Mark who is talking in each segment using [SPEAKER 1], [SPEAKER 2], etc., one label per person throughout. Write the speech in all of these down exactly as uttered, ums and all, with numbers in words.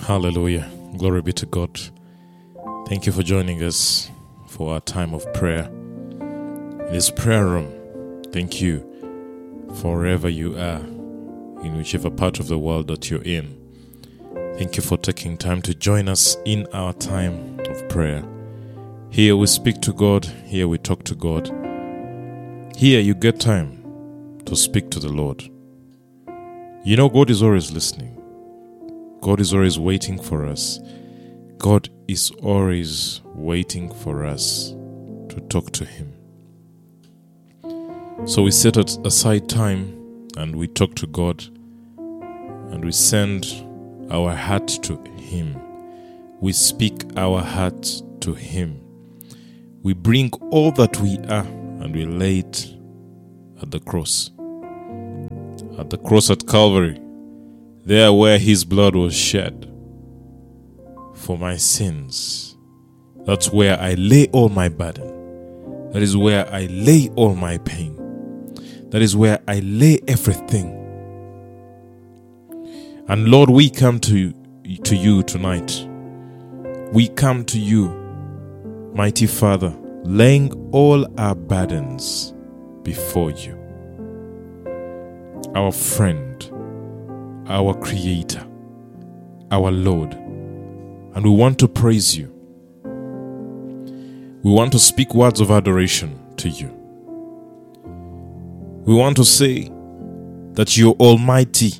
[SPEAKER 1] Hallelujah. Glory be to God. Thank you for joining us for our time of prayer in this prayer room. Thank you for wherever you are, in whichever part of the world that you're in. Thank you for taking time to join us in our time of prayer. Here we speak to God. Here we talk to God. Here you get time to speak to the Lord. You know, God is always listening. God is always waiting for us. God is always waiting for us to talk to Him. So we set aside time and we talk to God and we send our heart to Him. We speak our heart to Him. We bring all that we are and we lay it at the cross. At the cross at Calvary, there where His blood was shed for my sins. That's where I lay all my burden. That is where I lay all my pain. That is where I lay everything. And Lord, we come to, to you tonight. We come to you, mighty Father, laying all our burdens before you. Our friend, our Creator, our Lord, and we want to praise you. We want to speak words of adoration to you. We want to say that you're almighty.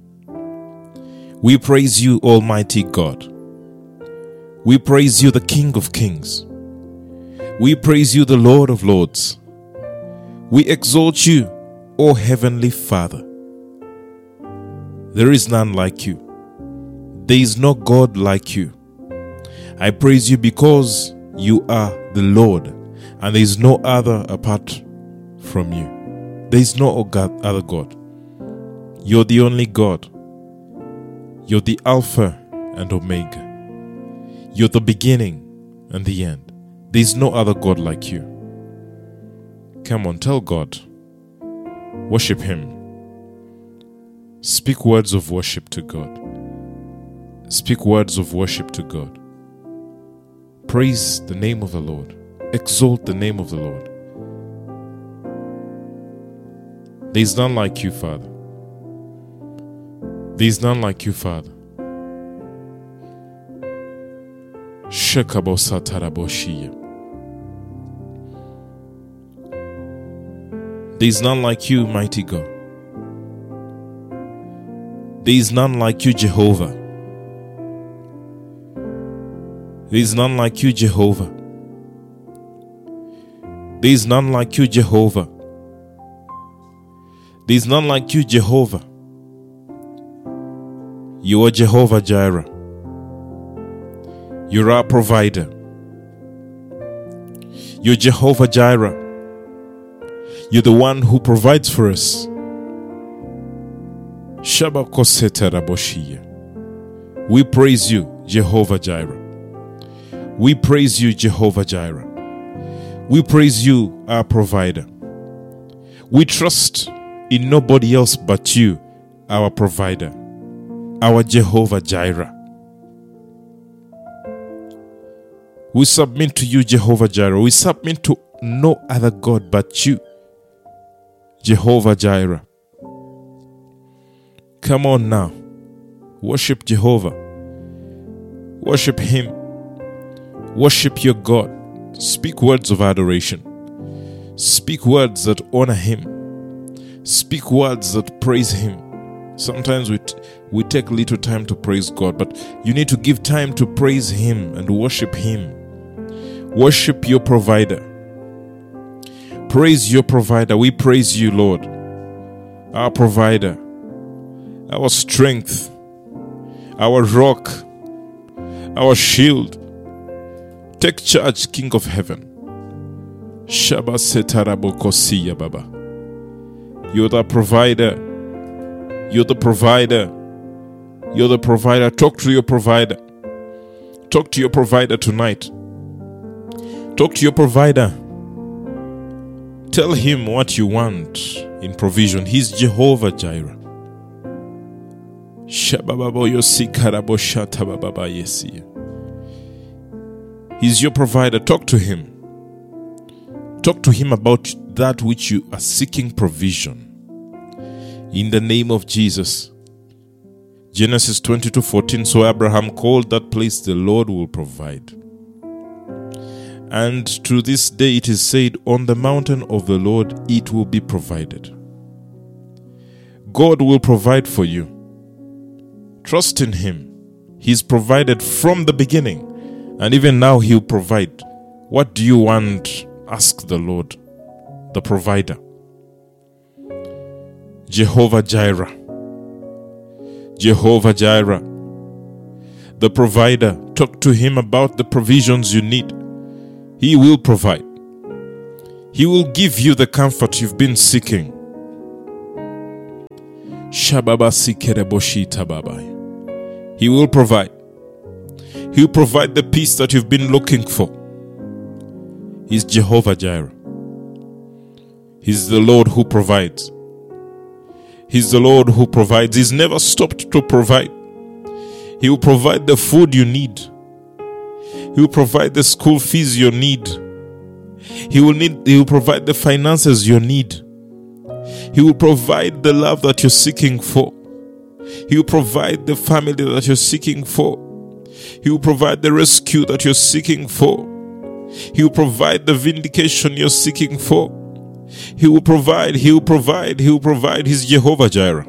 [SPEAKER 1] We praise you, Almighty God. We praise you, the King of Kings. We praise you, the Lord of Lords. We exalt you, O Heavenly Father. There is none like you. There is no God like you. I praise you because you are the Lord, and there is no other apart from you. There is no other God. You're the only God. You're the Alpha and Omega. You're the beginning and the end. There is no other God like you. Come on, tell God. Worship Him. Speak words of worship to God. Speak words of worship to God. Praise the name of the Lord. Exalt the name of the Lord. There is none like you, Father. There is none like you, Father. Shekabosataraboshia. There is none like you, mighty God. There is none like you, Jehovah. There is none like you, Jehovah. There is none like you, Jehovah. There is none like you, Jehovah. You are Jehovah Jireh. You're our provider. You're Jehovah Jireh. You're the one who provides for us. We praise you, Jehovah Jireh. We praise you, Jehovah Jireh. We praise you, our provider. We trust in nobody else but you, our provider, our Jehovah Jireh. We submit to you, Jehovah Jireh. We submit to no other God but you, Jehovah Jireh. Come on now. Worship Jehovah. Worship Him. Worship your God. Speak words of adoration. Speak words that honor Him. Speak words that praise Him. Sometimes we, t- we take little time to praise God, but you need to give time to praise Him and worship Him. Worship your provider. Praise your provider. We praise you, Lord, our provider, our strength, our rock, our shield. Take charge, King of Heaven. Shaba setarabokosiya Baba. You're the provider. You're the provider. You're the provider. Talk to your provider. Talk to your provider tonight. Talk to your provider. Tell him what you want in provision. He's Jehovah Jireh. He's your provider. Talk to him. Talk to him about that which you are seeking provision. In the name of Jesus. Genesis twenty-two fourteen. So Abraham called that place, the Lord will provide. And to this day it is said, on the mountain of the Lord it will be provided. God will provide for you. Trust in him. He's provided from the beginning. And even now he'll provide. What do you want? Ask the Lord, the provider. Jehovah Jireh. Jehovah Jireh. The provider. Talk to him about the provisions you need. He will provide. He will give you the comfort you've been seeking. He will provide. He will provide the peace that you've been looking for. He's Jehovah Jireh. He's the Lord who provides. He's the Lord who provides. He's never stopped to provide. He will provide the food you need. He will provide the school fees you need. He will need. He will provide the finances you need. He will provide the love that you're seeking for. He will provide the family that you're seeking for. He will provide the rescue that you're seeking for. He will provide the vindication you're seeking for. He will provide, He will provide, He will provide. He's Jehovah Jireh.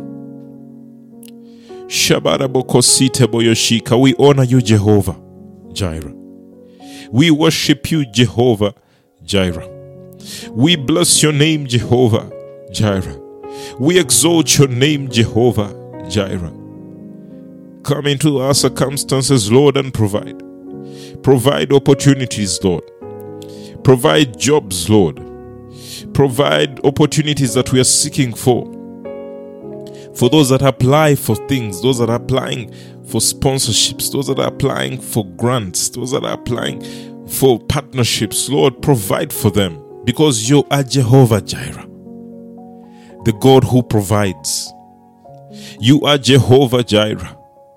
[SPEAKER 1] We honor you, Jehovah Jireh. We worship you, Jehovah Jireh. We bless your name, Jehovah Jireh. We exalt your name, Jehovah Jireh. Come into our circumstances, Lord, and provide. Provide opportunities, Lord. Provide jobs, Lord. Provide opportunities that we are seeking for. For those that apply for things, those that are applying for sponsorships, those that are applying for grants, those that are applying for partnerships, Lord, provide for them. Because you are Jehovah Jireh, the God who provides. You are Jehovah Jireh.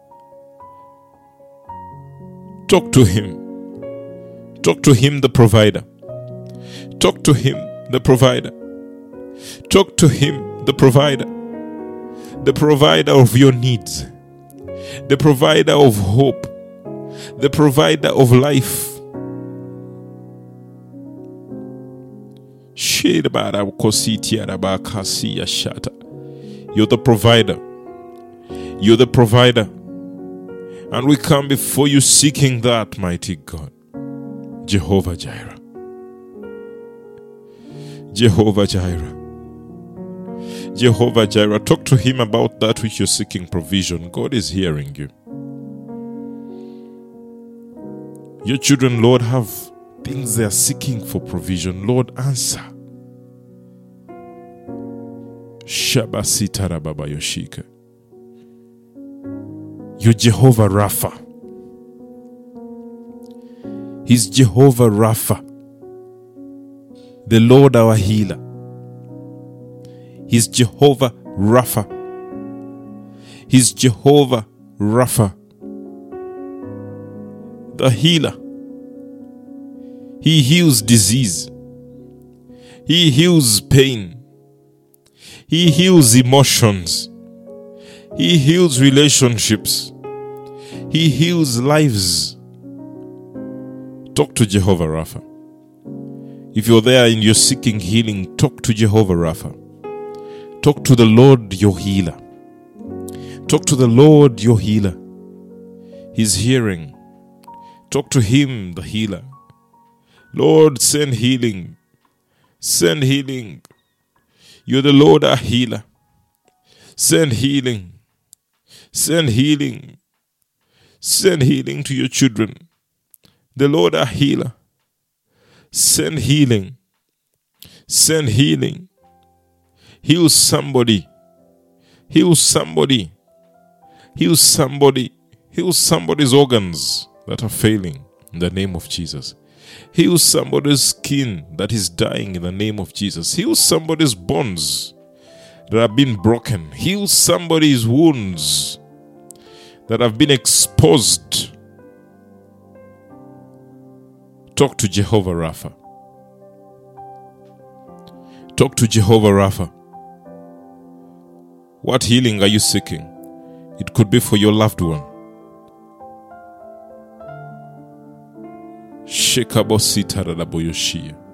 [SPEAKER 1] Talk to him. Talk to him, the provider. Talk to him, the provider. Talk to him, the provider. The provider of your needs. The provider of hope. The provider of life. You're the provider. You're the provider. And we come before you seeking that, mighty God. Jehovah Jireh. Jehovah Jireh. Jehovah Jireh. Talk to him about that which you're seeking provision. God is hearing you. Your children, Lord, have things they are seeking for provision. Lord, answer. Shabasitara Baba Yoshika. You're Jehovah Rapha. He's Jehovah Rapha, the Lord our healer. He's Jehovah Rapha. He's Jehovah Rapha, the healer. He heals disease. He heals pain. He heals emotions. He heals relationships. He heals lives. Talk to Jehovah Rapha. If you're there and you're seeking healing, talk to Jehovah Rapha. Talk to the Lord, your healer. Talk to the Lord, your healer. He's hearing. Talk to him, the healer. Lord, send healing. Send healing. You're the Lord, our healer. Send healing. Send healing. Send healing to your children. The Lord, our healer. Send healing. Send healing. Heal somebody. Heal somebody. Heal somebody. Heal somebody's organs that are failing in the name of Jesus. Heal somebody's skin that is dying in the name of Jesus. Heal somebody's bones that have been broken. Heal somebody's wounds that have been exposed, talk to Jehovah Rapha. Talk to Jehovah Rapha. What healing are you seeking? It could be for your loved one. Shekabosita Radaboyoshia.